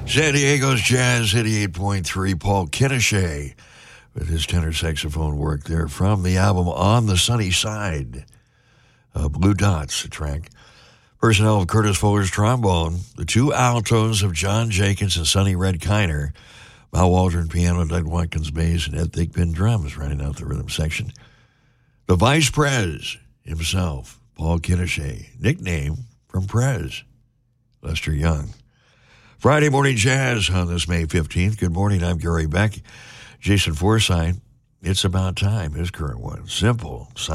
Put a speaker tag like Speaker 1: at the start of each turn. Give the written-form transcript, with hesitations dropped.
Speaker 1: San Diego's Jazz 88.3, Paul Kinneshay with his tenor saxophone work there from the album On the Sunny Side. Blue Dots, a track. Personnel of Curtis Fuller's trombone, the two altos of John Jenkins and Sonny Red Kiner, Mal Waldron piano, Doug Watkins bass, and Ed Thigpen drums running out the rhythm section. The Vice Prez himself, Paul Kinneshay, nickname from Prez, Lester Young. Friday Morning Jazz on this May 15th. Good morning, I'm Gary Beck. Jason Forsythe, it's about time, his current one. Simple,